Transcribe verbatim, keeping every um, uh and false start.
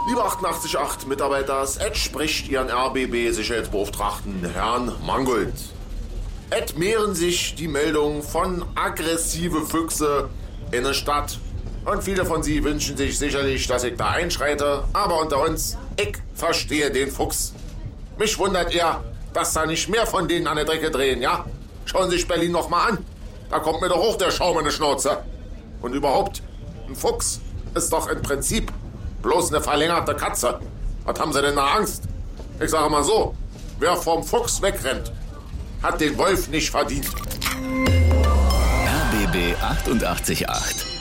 Liebe achtundachtzig Komma acht Mitarbeiter, Ed spricht Ihren R B B-Sicherheitsbeauftragten Herrn Mangold. Ed mehren sich die Meldungen von aggressive Füchse in der Stadt. Und viele von Sie wünschen sich sicherlich, dass ich da einschreite. Aber unter uns, ich verstehe den Fuchs. Mich wundert eher, dass da nicht mehr von denen an der Decke drehen, ja? Schauen Sie sich Berlin noch mal an. Da kommt mir doch hoch der Schaum in die Schnauze. Und überhaupt, ein Fuchs ist doch im Prinzip bloß eine verlängerte Katze. Was haben Sie denn da Angst? Ich sage mal so, wer vom Fuchs wegrennt, hat den Wolf nicht verdient. R B B achtundachtzig Komma acht